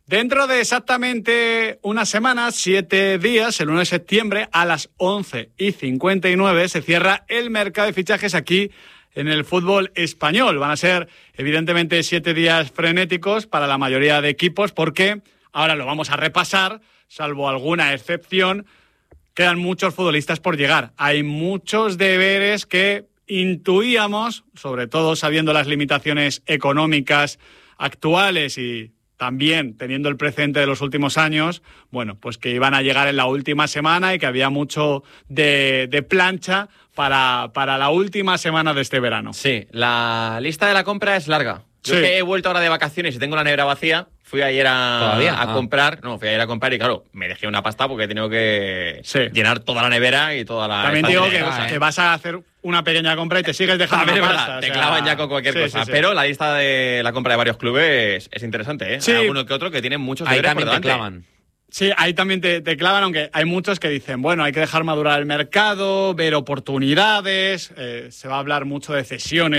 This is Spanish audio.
Dentro de exactamente una semana, 7 días, el 1 de septiembre, a las 11:59, se cierra el mercado de fichajes aquí en el fútbol español. Van a ser, evidentemente, 7 días frenéticos para la mayoría de equipos, porque ahora lo vamos a repasar, salvo alguna excepción. Quedan muchos futbolistas por llegar. Hay muchos deberes que intuíamos, sobre todo sabiendo las limitaciones económicas actuales y también teniendo el precedente de los últimos años, bueno, pues que iban a llegar en la última semana y que había mucho de plancha para la última semana de este verano. Sí, la lista de la compra es larga. Yo que he vuelto ahora de vacaciones y tengo la nevera vacía, fui ayer a comprar. No, fui ayer a comprar y claro, me dejé una pasta porque he tenido que llenar toda la nevera y toda la... También digo que vas a hacer una pequeña compra y te sigues dejando una pasta. Te clavan ya con cualquier cosa. Sí. Pero la lista de la compra de varios clubes es interesante, ¿eh? Sí. Hay alguno que otro que tienen muchos deberes por delante. Te clavan. Sí, ahí también te clavan, aunque hay muchos que dicen, bueno, hay que dejar madurar el mercado, ver oportunidades, se va a hablar mucho de cesiones